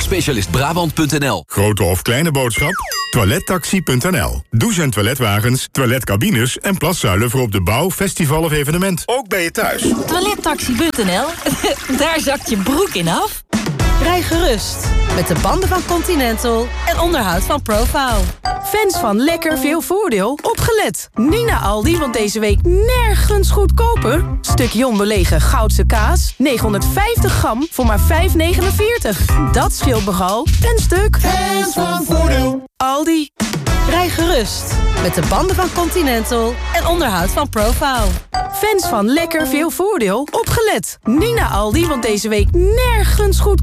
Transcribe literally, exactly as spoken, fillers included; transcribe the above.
specialist brabant punt n l. Grote of kleine boodschap? toilettaxi punt n l. Douche- en toiletwagens, toiletcabines en plaszuilen voor op de bouw, festival of evenement. Ook bij je thuis. toilettaxi punt n l. Daar zakt je broek in af. Rij gerust met de banden van Continental en onderhoud van Profile. Fans van lekker veel voordeel, opgelet. Nu naar Aldi, want deze week nergens goedkoper. Stuk Jon belegen Goudse kaas, negenhonderdvijftig gram voor maar vijf negenenveertig. Dat scheelt nogal een stuk. Fans van voordeel. Aldi. Rij gerust met de banden van Continental en onderhoud van Profile. Fans van lekker veel voordeel, opgelet. Nu naar Aldi, want deze week nergens goedkoper.